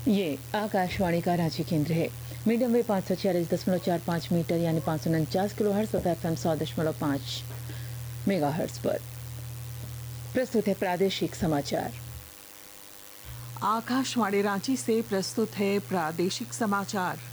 ये आकाशवाणी का रांची केंद्र है। मीडियम वेव 546.45 मीटर यानी 549 किलो हर्ट्ज तथा FM 100.5 मेगा हर्ट्ज पर प्रस्तुत है प्रादेशिक समाचार। आकाशवाणी रांची से प्रस्तुत है प्रादेशिक समाचार।